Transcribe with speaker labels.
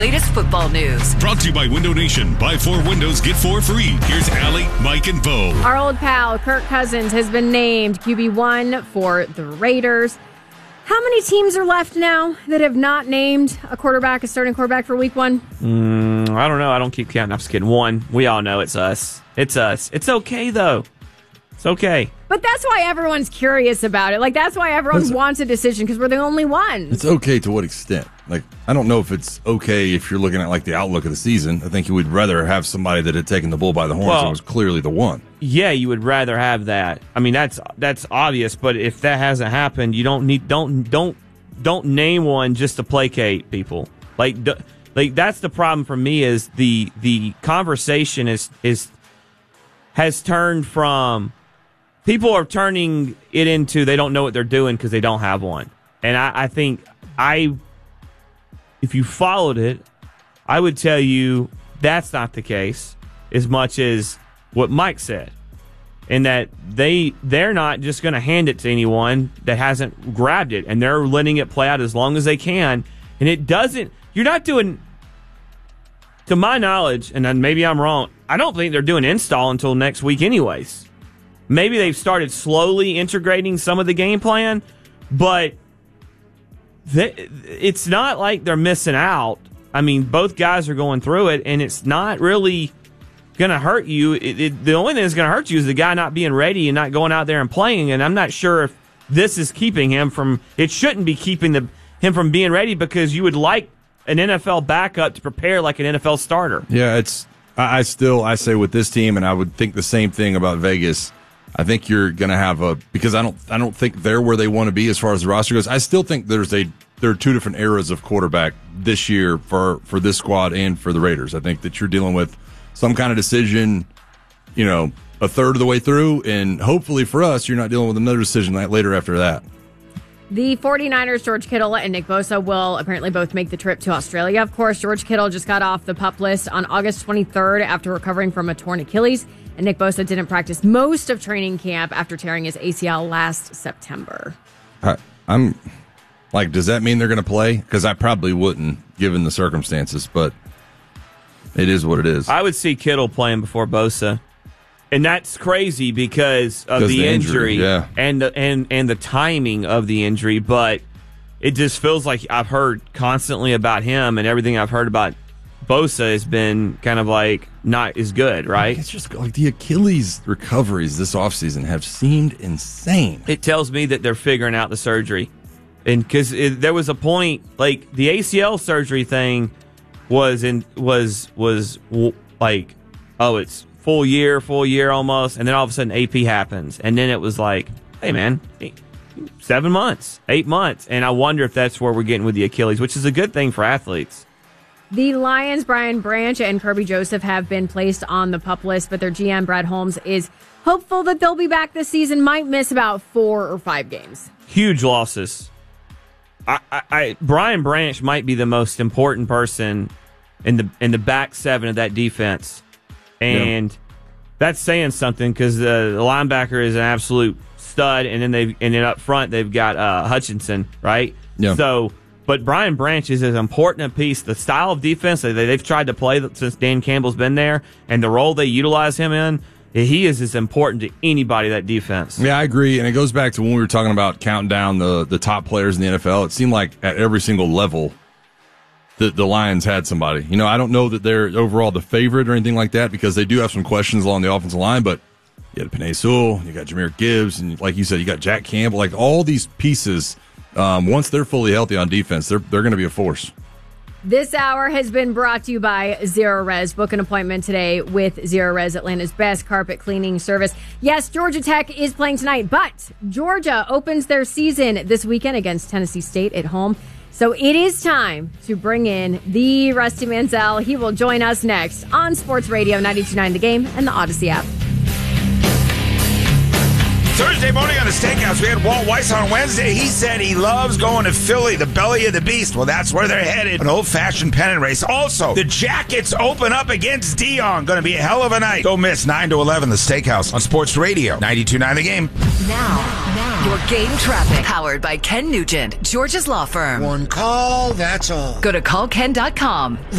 Speaker 1: Latest football news.
Speaker 2: Brought to you by Window Nation. Buy 4 windows, get 4 free. Here's Allie, Mike, and Bo.
Speaker 3: Our old pal, Kirk Cousins, has been named QB1 for the Raiders. How many teams are left now that have not named a starting quarterback for week 1?
Speaker 4: I don't know. I don't keep counting. I'm just kidding. 1. We all know it's us. It's us. It's okay, though. It's okay.
Speaker 3: But that's why everyone's curious about it. Like, that's why everyone wants a decision, because we're the only ones.
Speaker 5: It's okay to what extent? Like, I don't know if it's okay if you're looking at, like, the outlook of the season. I think you would rather have somebody that had taken the bull by the horns and was clearly the one.
Speaker 4: Yeah, you would rather have that. I mean, that's obvious, but if that hasn't happened, you don't name one just to placate people. Like that's the problem for me is the conversation has turned from people are turning it into they don't know what they're doing because they don't have one. And I think if you followed it, I would tell you that's not the case as much as what Mike said. And that they're not just going to hand it to anyone that hasn't grabbed it. And they're letting it play out as long as they can. And it doesn't, you're not doing, to my knowledge, and then maybe I'm wrong, I don't think they're doing install until next week anyways. Maybe they've started slowly integrating some of the game plan, but it's not like they're missing out. I mean, both guys are going through it, and it's not really going to hurt you. The only thing that's going to hurt you is the guy not being ready and not going out there and playing, and I'm not sure if this is keeping him from – it shouldn't be keeping him from being ready because you would like an NFL backup to prepare like an NFL starter.
Speaker 5: Yeah, it's – I say with this team, and I would think the same thing about Vegas – I think you're going to have because I don't think they're where they want to be as far as the roster goes. I still think there are 2 different eras of quarterback this year for this squad and for the Raiders. I think that you're dealing with some kind of decision, a third of the way through, and hopefully for us, you're not dealing with another decision later after that.
Speaker 3: The 49ers, George Kittle and Nick Bosa, will apparently both make the trip to Australia. Of course, George Kittle just got off the PUP list on August 23rd after recovering from a torn Achilles. And Nick Bosa didn't practice most of training camp after tearing his ACL last September.
Speaker 5: I'm like, does that mean they're going to play? Because I probably wouldn't, given the circumstances, but it is what it is.
Speaker 4: I would see Kittle playing before Bosa. And that's crazy because of the injury
Speaker 5: yeah.
Speaker 4: and the timing of the injury. But it just feels like I've heard constantly about him, and everything I've heard about Bosa has been kind of like not as good, right?
Speaker 5: It's just like the Achilles recoveries this offseason have seemed insane.
Speaker 4: It tells me that they're figuring out the surgery. And because there was a point, like the ACL surgery thing was like, oh, it's full year almost. And then all of a sudden AP happens. And then it was like, hey, man, 7 months, 8 months. And I wonder if that's where we're getting with the Achilles, which is a good thing for athletes.
Speaker 3: The Lions, Brian Branch and Kirby Joseph have been placed on the PUP list, but their GM, Brad Holmes, is hopeful that they'll be back this season, might miss about 4 or 5 games.
Speaker 4: Huge losses. Brian Branch might be the most important person in the back 7 of that defense. And that's saying something because the linebacker is an absolute stud, and then up front they've got Hutchinson, right?
Speaker 5: Yeah.
Speaker 4: So, but Brian Branch is as important a piece. The style of defense that they've tried to play since Dan Campbell's been there, and the role they utilize him in, he is as important to anybody, that defense.
Speaker 5: Yeah, I agree. And it goes back to when we were talking about counting down the top players in the NFL. It seemed like at every single level, the Lions had somebody. I don't know that they're overall the favorite or anything like that because they do have some questions along the offensive line, but you got Penei Sewell, you got Jahmyr Gibbs, and like you said, you got Jack Campbell. Like all these pieces, once they're fully healthy on defense, they're going to be a force.
Speaker 3: This hour has been brought to you by Zero Res. Book an appointment today with Zero Res, Atlanta's best carpet cleaning service. Yes, Georgia Tech is playing tonight, but Georgia opens their season this weekend against Tennessee State at home. So it is time to bring in the Rusty Mansell. He will join us next on Sports Radio 92.9 The Game and the Odyssey app.
Speaker 1: Thursday morning on the Steakhouse, we had Walt Weiss on Wednesday. He said he loves going to Philly, the belly of the beast. Well, that's where they're headed. An old-fashioned pennant race. Also, the Jackets open up against Dion. Going to be a hell of a night. Don't miss 9 to 11, the Steakhouse on Sports Radio 92.9 The Game.
Speaker 6: Now, your game traffic. Powered by Ken Nugent, Georgia's law firm.
Speaker 7: One call, that's all.
Speaker 6: Go to callken.com.